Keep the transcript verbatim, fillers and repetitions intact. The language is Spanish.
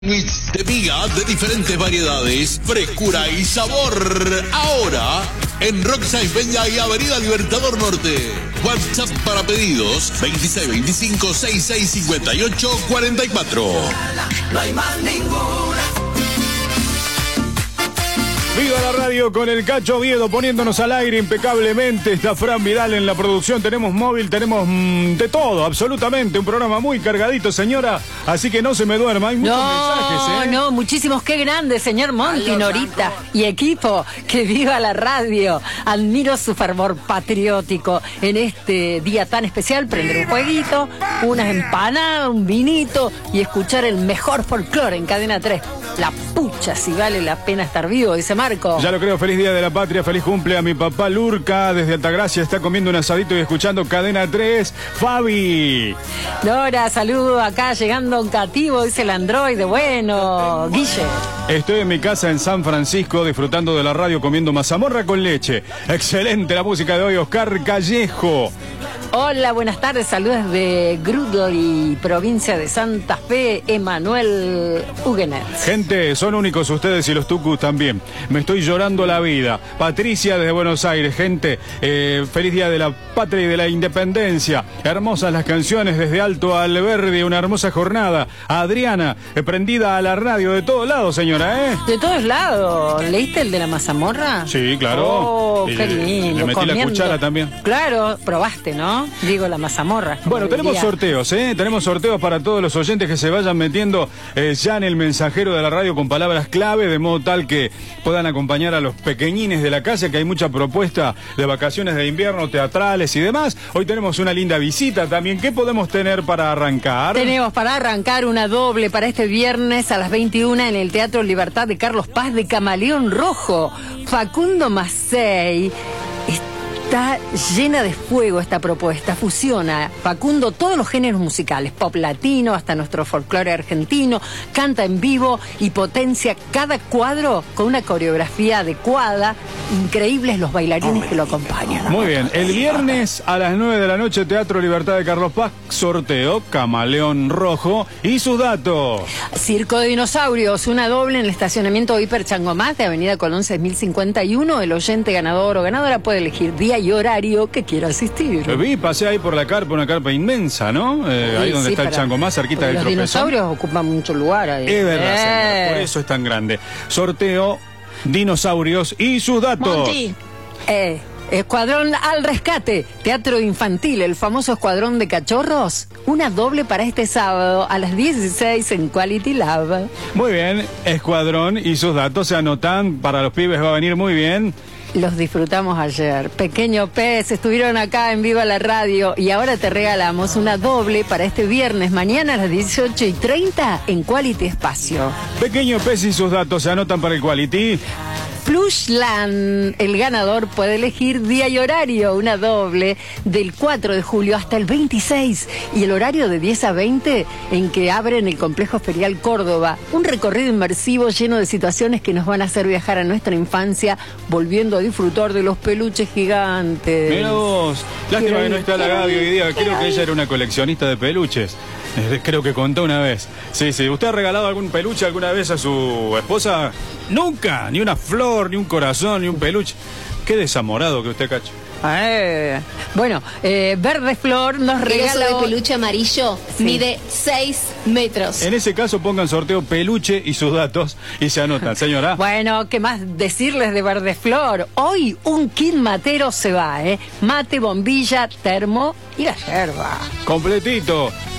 Sándwich de miga de diferentes variedades, frescura y sabor. Ahora en Rockside Peña y Avenida Libertador Norte. WhatsApp para pedidos veintiséis veinticinco sesenta y seis cincuenta y ocho cuarenta y cuatro. No hay más ninguna. Viva la radio con el Cacho Oviedo poniéndonos al aire impecablemente. Está Fran Vidal en la producción. Tenemos móvil, tenemos mmm, de todo, absolutamente. Un programa muy cargadito, señora. Así que no se me duerma. Hay muchos no, mensajes, ¿eh? No, muchísimos. Qué grande, señor Monti, Norita y equipo. Que viva la radio. Admiro su fervor patriótico en este día tan especial. Prender un jueguito, unas empanadas, un vinito y escuchar el mejor folclore en Cadena tres. La pucha, si vale la pena estar vivo, dice Marco. Ya lo creo, feliz día de la patria, feliz cumple a mi papá Lurca, desde Altagracia, está comiendo un asadito y escuchando Cadena tres. Fabi. Nora, saludo acá, llegando un cativo, dice el androide, bueno, Guille. Estoy en mi casa en San Francisco, disfrutando de la radio, comiendo mazamorra con leche. Excelente la música de hoy, Oscar Callejo. Hola, buenas tardes, saludos de Grudoli, provincia de Santa Fe, Emanuel Huguenet. Gente, son únicos ustedes y los tucus también. Me estoy llorando la vida. Patricia desde Buenos Aires, gente, eh, feliz día de la patria y de la independencia. Hermosas las canciones desde Alto Alberdi, una hermosa jornada. Adriana, eh, prendida a la radio de todos lados, señora, ¿eh? De todos lados. ¿Leíste el de la mazamorra? Sí, claro. Oh, y, qué lindo. Le metí comiendo. la cuchara también. Claro, probaste, ¿no? Digo, la mazamorra. Bueno, tenemos diría. sorteos, ¿eh? Tenemos sorteos para todos los oyentes que se vayan metiendo eh, ya en el mensajero de la radio con palabras clave, de modo tal que puedan acompañar a los pequeñines de la casa, que hay mucha propuesta de vacaciones de invierno, teatrales y demás. Hoy tenemos una linda visita también. ¿Qué podemos tener para arrancar? Tenemos para arrancar una doble para este viernes a las veintiuna en el Teatro Libertad de Carlos Paz de Camaleón Rojo. Facundo Macei. Está llena de fuego esta propuesta, fusiona, Facundo, todos los géneros musicales, pop latino hasta nuestro folclore argentino, canta en vivo y potencia cada cuadro con una coreografía adecuada, increíbles los bailarines que lo acompañan. Muy bien, el viernes a las nueve de la noche, Teatro Libertad de Carlos Paz, sorteo, Camaleón Rojo y sus datos. Circo de Dinosaurios, una doble en el estacionamiento Hiper Changomás de Avenida Colón seis mil cincuenta y uno, el oyente ganador o ganadora puede elegir día y horario que quiera asistir. Vi, pasé ahí por la carpa, una carpa inmensa, ¿no? Eh, Sí, ahí donde sí, está el para- Changomás, cerquita del Los tropezón. dinosaurios ocupan mucho lugar ahí. Es verdad, Eh. señora, por eso es tan grande. Sorteo, dinosaurios y sus datos. Monty. Eh, Escuadrón al Rescate, Teatro Infantil, el famoso Escuadrón de Cachorros. Una doble para este sábado a las dieciséis en Quality Lab. Muy bien, Escuadrón y sus datos se anotan, para los pibes va a venir muy bien. Los disfrutamos ayer. Pequeño Pez, estuvieron acá en Viva la Radio y ahora te regalamos una doble para este viernes, mañana a las dieciocho y treinta en Quality Espacio. Pequeño Pez y sus datos se anotan para el Quality. Plushland, el ganador puede elegir día y horario, una doble del cuatro de julio hasta el veintiséis y el horario de diez a veinte en que abren el Complejo Ferial Córdoba. Un recorrido inmersivo lleno de situaciones que nos van a hacer viajar a nuestra infancia, volviendo a disfrutar de los peluches gigantes. Mira vos, lástima que no está la Gaby hoy día, creo que ella era una coleccionista de peluches. Eh, Creo que contó una vez. Sí, sí. ¿Usted ha regalado algún peluche alguna vez a su esposa? Nunca. Ni una flor, ni un corazón, ni un peluche. Qué desamorado que usted, Cacho. Eh, Bueno, eh, Verde Flor nos El regala oso de hoy- peluche amarillo Sí. mide seis metros. En ese caso pongan sorteo peluche y sus datos y se anotan, señora. Bueno, ¿qué más decirles de Verde Flor? Hoy un kit matero se va, ¿eh? Mate, bombilla, termo y la yerba. Completito.